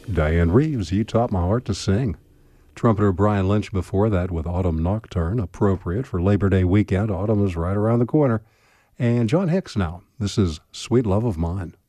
Diane Reeves, You Taught My Heart to Sing. Trumpeter Brian Lynch before that with Autumn Nocturne, appropriate for Labor Day weekend. Autumn is right around the corner. And John Hicks now. This is Sweet Love of Mine.